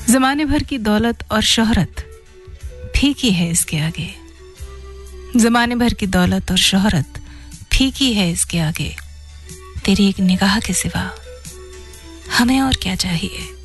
जमाने भर की दौलत और शोहरत फीकी है इसके आगे। जमाने भर की दौलत और शोहरत फीकी है इसके आगे। तेरी एक निगाह के सिवा हमें और क्या चाहिए।